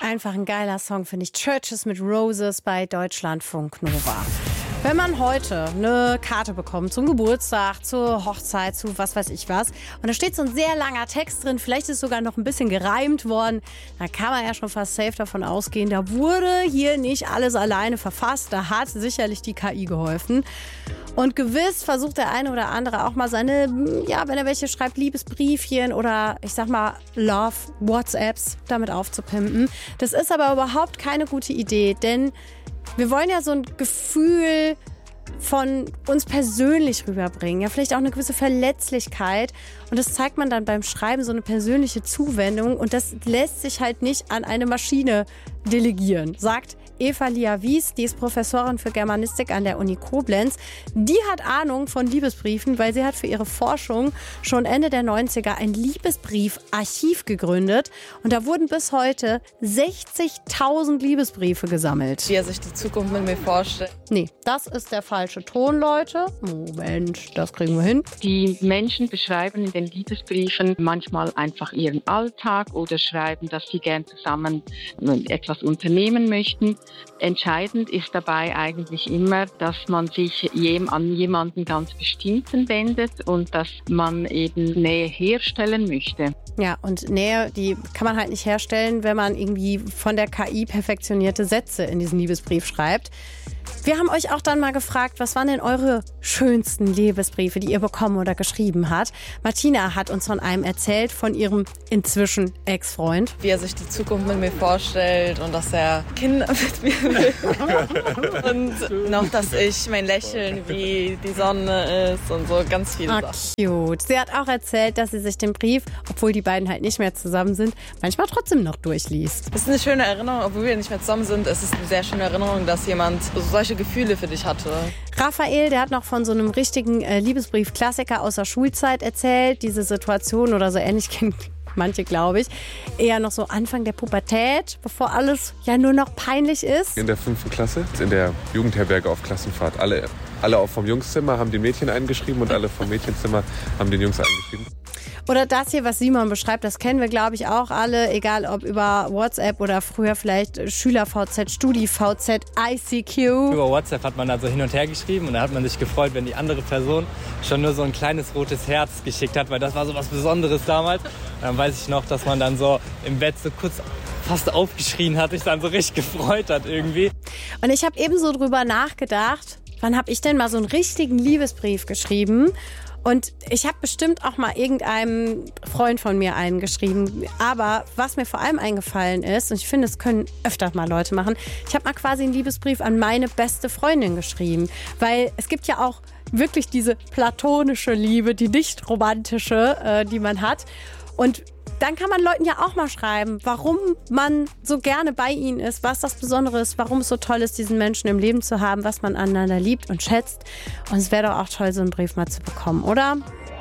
Einfach ein geiler Song, finde ich. Churches mit Roses bei Deutschlandfunk Nova. Wenn man heute eine Karte bekommt zum Geburtstag, zur Hochzeit, zu was weiß ich was, und da steht so ein sehr langer Text drin, vielleicht ist sogar noch ein bisschen gereimt worden, dann kann man ja schon fast safe davon ausgehen, da wurde hier nicht alles alleine verfasst, da hat sicherlich die KI geholfen. Und gewiss versucht der eine oder andere auch mal seine, ja, wenn er welche schreibt, Liebesbriefchen oder ich sag mal Love-WhatsApps damit aufzupimpen. Das ist aber überhaupt keine gute Idee, denn wir wollen ja so ein Gefühl von uns persönlich rüberbringen, ja, vielleicht auch eine gewisse Verletzlichkeit. Und das zeigt man dann beim Schreiben, so eine persönliche Zuwendung. Und das lässt sich halt nicht an eine Maschine delegieren, sagt Eva-Lia Wies, die ist Professorin für Germanistik an der Uni Koblenz. Die hat Ahnung von Liebesbriefen, weil sie hat für ihre Forschung schon Ende der 90er ein Liebesbriefarchiv gegründet. Und da wurden bis heute 60.000 Liebesbriefe gesammelt. Wie er sich die Zukunft mit mir vorstellt. Nee, das ist der falsche Ton, Leute. Moment, das kriegen wir hin. Die Menschen beschreiben in den Liebesbriefen manchmal einfach ihren Alltag oder schreiben, dass sie gern zusammen etwas unternehmen möchten. Entscheidend ist dabei eigentlich immer, dass man sich an jemanden ganz Bestimmten wendet und dass man eben Nähe herstellen möchte. Ja, und Nähe, die kann man halt nicht herstellen, wenn man irgendwie von der KI perfektionierte Sätze in diesen Liebesbrief schreibt. Wir haben euch auch dann mal gefragt, was waren denn eure schönsten Liebesbriefe, die ihr bekommen oder geschrieben habt? Martina hat uns von einem erzählt, von ihrem inzwischen Ex-Freund. Wie er sich die Zukunft mit mir vorstellt und dass er Kinder mit mir will. Und noch, dass ich mein Lächeln wie die Sonne ist und so ganz viele Sachen. Cute. Sie hat auch erzählt, dass sie sich den Brief, obwohl die beiden halt nicht mehr zusammen sind, manchmal trotzdem noch durchliest. Es ist eine schöne Erinnerung, obwohl wir nicht mehr zusammen sind. Es ist eine sehr schöne Erinnerung, dass jemand solche Gefühle für dich hatte. Raphael, der hat noch von so einem richtigen Liebesbrief-Klassiker aus der Schulzeit erzählt. Diese Situation oder so ähnlich kennen manche, glaube ich. Eher noch so Anfang der Pubertät, bevor alles ja nur noch peinlich ist. In der 5. Klasse, in der Jugendherberge auf Klassenfahrt. Alle auch vom Jungszimmer haben den Mädchen eingeschrieben und alle vom Mädchenzimmer haben den Jungs eingeschrieben. Oder das hier, was Simon beschreibt, das kennen wir, glaube ich, auch alle, egal ob über WhatsApp oder früher vielleicht Schüler-VZ, Studi-VZ, ICQ. Über WhatsApp hat man also hin und her geschrieben und da hat man sich gefreut, wenn die andere Person schon nur so ein kleines rotes Herz geschickt hat, weil das war so was Besonderes damals. Und dann weiß ich noch, dass man dann so im Bett so kurz fast aufgeschrien hat, sich dann so richtig gefreut hat irgendwie. Und ich habe eben so drüber nachgedacht, wann habe ich denn mal so einen richtigen Liebesbrief geschrieben? Und ich habe bestimmt auch mal irgendeinem Freund von mir einen geschrieben. Aber was mir vor allem eingefallen ist, und ich finde, es können öfter mal Leute machen, ich habe mal quasi einen Liebesbrief an meine beste Freundin geschrieben. Weil es gibt ja auch wirklich diese platonische Liebe, die nicht romantische, die man hat. Und dann kann man Leuten ja auch mal schreiben, warum man so gerne bei ihnen ist, was das Besondere ist, warum es so toll ist, diesen Menschen im Leben zu haben, was man aneinander liebt und schätzt. Und es wäre doch auch toll, so einen Brief mal zu bekommen, oder?